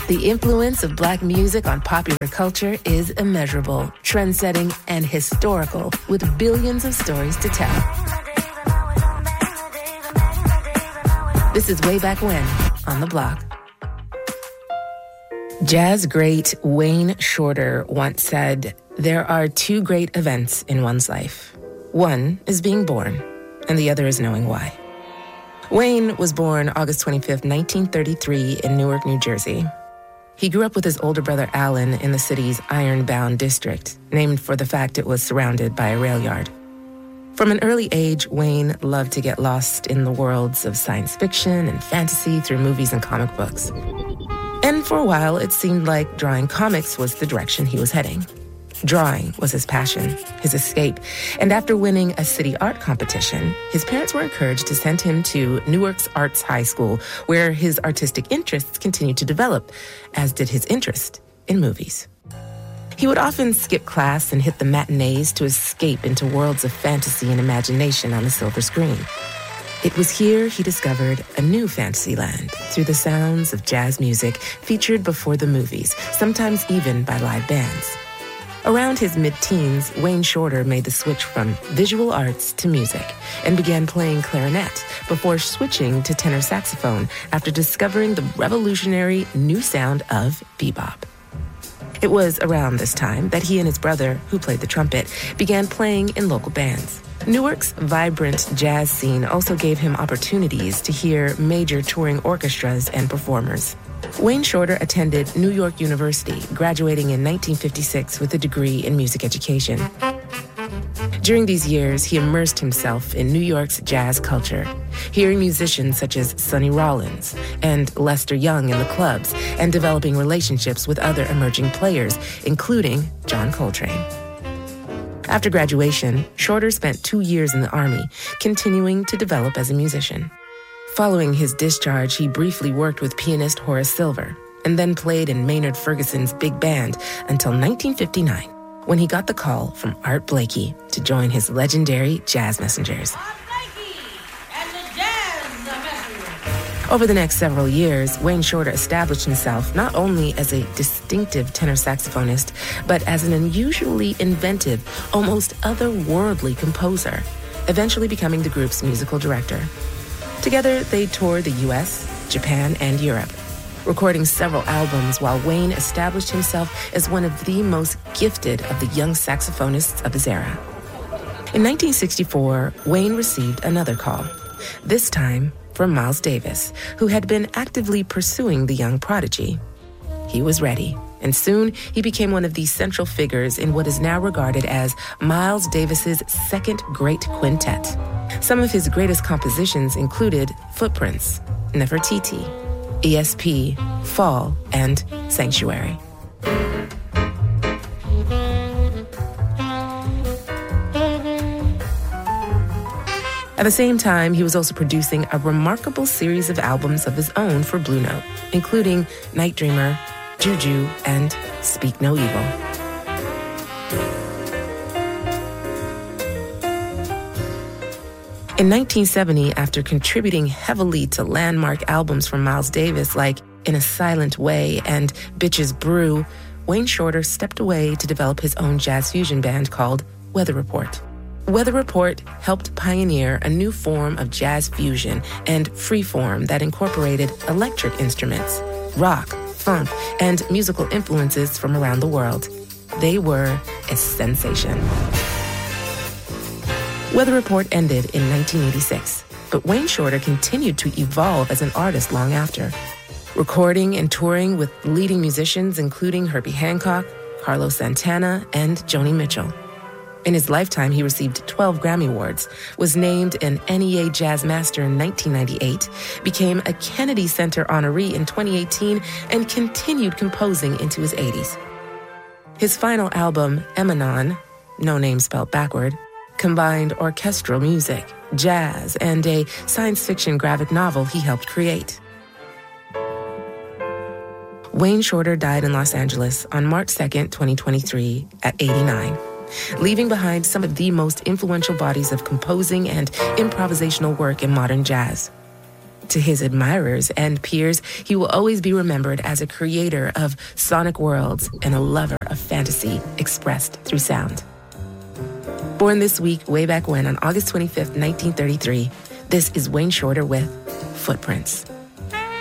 The influence of Black music on popular culture is immeasurable, trend-setting, and historical, with billions of stories to tell. This is Way Back When on The Block. Jazz great Wayne Shorter once said, "There are two great events in one's life. One is being born, and the other is knowing why." Wayne was born August 25th, 1933 in Newark, New Jersey. He grew up with his older brother Alan in the city's Ironbound district, named for the fact it was surrounded by a rail yard. From an early age, Wayne loved to get lost in the worlds of science fiction and fantasy through movies and comic books. And for a while, it seemed like drawing comics was the direction he was heading. Drawing was his passion, his escape, and after winning a city art competition, his parents were encouraged to send him to Newark's Arts High School, where his artistic interests continued to develop, as did his interest in movies. He would often skip class and hit the matinees to escape into worlds of fantasy and imagination on the silver screen. It was here he discovered a new fantasy land through the sounds of jazz music featured before the movies, sometimes even by live bands. Around his mid-teens, Wayne Shorter made the switch from visual arts to music and began playing clarinet before switching to tenor saxophone after discovering the revolutionary new sound of bebop. It was around this time that he and his brother, who played the trumpet, began playing in local bands. Newark's vibrant jazz scene also gave him opportunities to hear major touring orchestras and performers. Wayne Shorter attended New York University, graduating in 1956 with a degree in music education. During these years, he immersed himself in New York's jazz culture, hearing musicians such as Sonny Rollins and Lester Young in the clubs, and developing relationships with other emerging players, including John Coltrane. After graduation, Shorter spent 2 years in the Army, continuing to develop as a musician. Following his discharge, he briefly worked with pianist Horace Silver, and then played in Maynard Ferguson's big band until 1959, when he got the call from Art Blakey to join his legendary Jazz Messengers. Over the next several years, Wayne Shorter established himself not only as a distinctive tenor saxophonist, but as an unusually inventive, almost otherworldly composer, eventually becoming the group's musical director. Together, they toured the U.S., Japan, and Europe, recording several albums while Wayne established himself as one of the most gifted of the young saxophonists of his era. In 1964, Wayne received another call, this time from Miles Davis, who had been actively pursuing the young prodigy. He was ready, and soon he became one of the central figures in what is now regarded as Miles Davis's second great quintet. Some of his greatest compositions included Footprints, Nefertiti, ESP, Fall, and Sanctuary. At the same time, he was also producing a remarkable series of albums of his own for Blue Note, including Night Dreamer, Juju, and Speak No Evil. In 1970, after contributing heavily to landmark albums from Miles Davis like In a Silent Way and Bitches Brew, Wayne Shorter stepped away to develop his own jazz fusion band called Weather Report. Weather Report helped pioneer a new form of jazz fusion and freeform that incorporated electric instruments, rock, funk, and musical influences from around the world. They were a sensation. Weather Report ended in 1986, but Wayne Shorter continued to evolve as an artist long after, recording and touring with leading musicians including Herbie Hancock, Carlos Santana, and Joni Mitchell. In his lifetime, he received 12 Grammy Awards, was named an NEA Jazz Master in 1998, became a Kennedy Center honoree in 2018, and continued composing into his 80s. His final album, Emanon, no name spelled backward, combined orchestral music, jazz, and a science fiction graphic novel he helped create. Wayne Shorter died in Los Angeles on March 2nd, 2023, at 89. Leaving behind some of the most influential bodies of composing and improvisational work in modern jazz. To his admirers and peers, he will always be remembered as a creator of sonic worlds and a lover of fantasy expressed through sound. Born this week, way back when, on August 25th, 1933, this is Wayne Shorter with Footprints.